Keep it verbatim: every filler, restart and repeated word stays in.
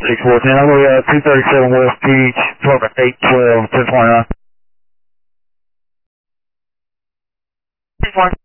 six fourteen, I'm going to uh, two thirty-seven West Peach, apartment eight twelve, ten twenty-nine. Three four.